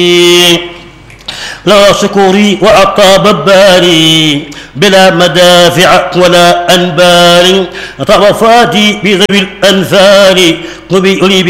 لا شكوري وعقاب باري بلا مدافع ولا أنبال طرفاتي بذوي الأنفال قبئ لي